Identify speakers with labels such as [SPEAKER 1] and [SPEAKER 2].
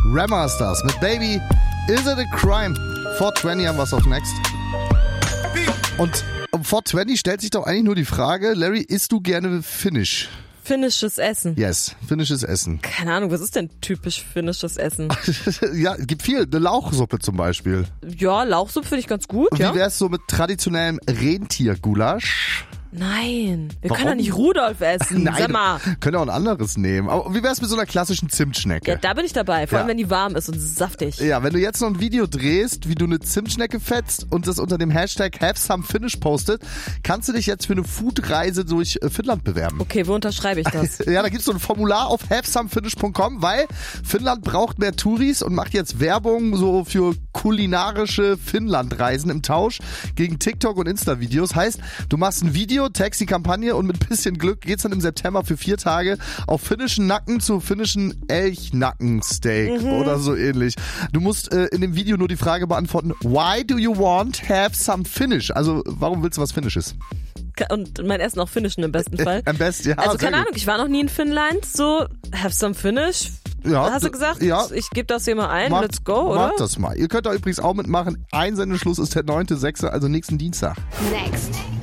[SPEAKER 1] Ramasters mit Baby, Is It a Crime? 420 haben wir es auf Next. Und um 420 stellt sich doch eigentlich nur die Frage, Larry, isst du gerne Finnisch?
[SPEAKER 2] Finnisches Essen.
[SPEAKER 1] Yes, finnisches Essen.
[SPEAKER 2] Keine Ahnung, was ist denn typisch finnisches Essen?
[SPEAKER 1] Ja, gibt viel. Eine Lauchsuppe zum Beispiel.
[SPEAKER 2] Ja, Lauchsuppe finde ich ganz gut,
[SPEAKER 1] Wie
[SPEAKER 2] ja.
[SPEAKER 1] wär's so mit traditionellem Rentiergulasch?
[SPEAKER 2] Nein, wir
[SPEAKER 1] Warum?
[SPEAKER 2] können doch nicht Rudolf essen.
[SPEAKER 1] Nein,
[SPEAKER 2] Sag mal.
[SPEAKER 1] können auch ein anderes nehmen. Aber wie wär's mit so einer klassischen Zimtschnecke?
[SPEAKER 2] Ja, da bin ich dabei, vor allem
[SPEAKER 1] Ja.
[SPEAKER 2] wenn die warm ist und saftig.
[SPEAKER 1] Ja, wenn du jetzt noch ein Video drehst, wie du eine Zimtschnecke fetzt und das unter dem Hashtag #HaveSomeFinish postet, kannst du dich jetzt für eine Foodreise durch Finnland bewerben.
[SPEAKER 2] Okay, wo unterschreibe ich das?
[SPEAKER 1] Ja, da gibt's so ein Formular auf havesomefinish.com, weil Finnland braucht mehr Touris und macht jetzt Werbung so für kulinarische Finnlandreisen im Tausch gegen TikTok und Insta-Videos. Heißt, du machst ein Video, tagst die Kampagne und mit bisschen Glück geht's dann im September für 4 Tage auf finnischen Nacken zu finnischen Elchnackensteak oder so ähnlich. Du musst in dem Video nur die Frage beantworten, why do you want have some Finnish? Also, warum willst du was Finnisches?
[SPEAKER 2] Und mein Essen auch Finnischen im besten Fall.
[SPEAKER 1] Am besten, ja.
[SPEAKER 2] Also
[SPEAKER 1] sehr
[SPEAKER 2] keine
[SPEAKER 1] gut.
[SPEAKER 2] Ahnung, ich war noch nie in Finnland, so have some Finnish.
[SPEAKER 1] Ja,
[SPEAKER 2] Hast du gesagt?
[SPEAKER 1] Ja.
[SPEAKER 2] Ich gebe das hier mal ein,
[SPEAKER 1] Macht-
[SPEAKER 2] let's go, oder?
[SPEAKER 1] Macht das mal. Ihr könnt da übrigens auch mitmachen. Einsendeschluss ist der 9.6., also nächsten Dienstag.
[SPEAKER 3] Next.